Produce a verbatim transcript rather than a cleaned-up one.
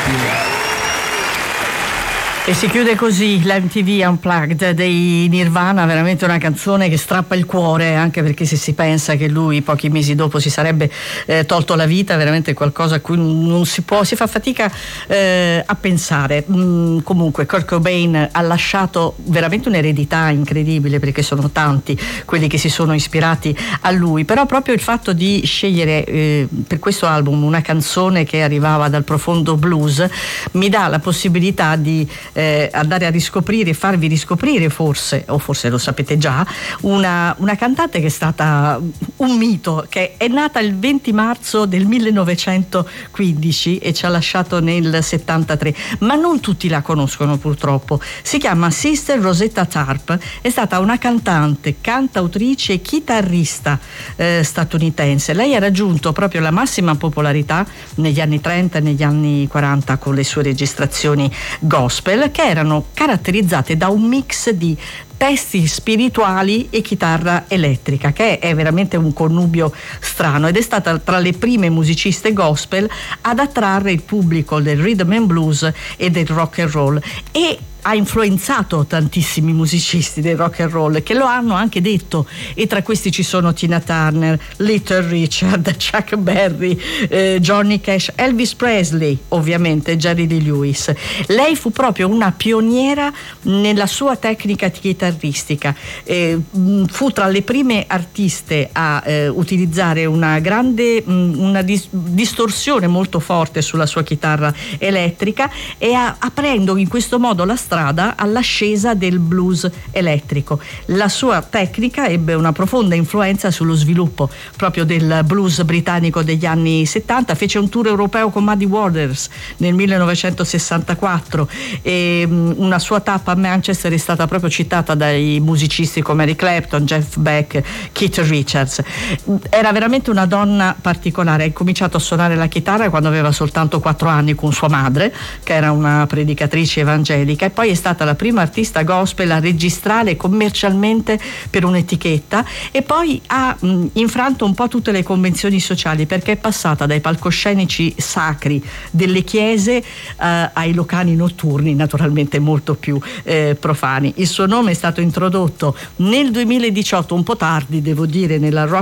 E si chiude così l'M T V Unplugged dei Nirvana, veramente una canzone che strappa il cuore, anche perché se si pensa che lui pochi mesi dopo si sarebbe eh, tolto la vita, veramente qualcosa a cui non si può, si fa fatica eh, a pensare. Mm, comunque Kurt Cobain ha lasciato veramente un'eredità incredibile, perché sono tanti quelli che si sono ispirati a lui, però proprio il fatto di scegliere eh, per questo album una canzone che arrivava dal profondo blues mi dà la possibilità di Eh, andare a riscoprire, farvi riscoprire forse, o forse lo sapete già, una, una cantante che è stata un mito, che è nata il venti marzo del millenovecentoquindici e ci ha lasciato nel settantatré, ma non tutti la conoscono purtroppo. Si chiama Sister Rosetta Tharpe, è stata una cantante, cantautrice e chitarrista eh, statunitense. Lei ha raggiunto proprio la massima popolarità negli anni trenta e negli anni quaranta con le sue registrazioni gospel, che erano caratterizzate da un mix di testi spirituali e chitarra elettrica, che è veramente un connubio strano, ed è stata tra le prime musiciste gospel ad attrarre il pubblico del rhythm and blues e del rock and roll, e ha influenzato tantissimi musicisti del rock and roll che lo hanno anche detto, e tra questi ci sono Tina Turner, Little Richard, Chuck Berry, eh, Johnny Cash, Elvis Presley, ovviamente Jerry Lee Lewis. Lei fu proprio una pioniera nella sua tecnica chitarristica, eh, fu tra le prime artiste a eh, utilizzare una grande mh, una dis- distorsione molto forte sulla sua chitarra elettrica, e a- aprendo in questo modo la strada all'ascesa del blues elettrico. La sua tecnica ebbe una profonda influenza sullo sviluppo proprio del blues britannico degli anni settanta. Fece un tour europeo con Muddy Waters nel millenovecentosessantaquattro, e una sua tappa a Manchester è stata proprio citata dai musicisti come Eric Clapton, Jeff Beck, Keith Richards. Era veramente una donna particolare. Ha incominciato a suonare la chitarra quando aveva soltanto quattro anni con sua madre, che era una predicatrice evangelica, e poi è stata la prima artista gospel a registrare commercialmente per un'etichetta, e poi ha mh, infranto un po' tutte le convenzioni sociali, perché è passata dai palcoscenici sacri delle chiese eh, ai locali notturni, naturalmente molto più eh, profani. Il suo nome è stato introdotto nel duemiladiciotto, un po' tardi devo dire, nella Rock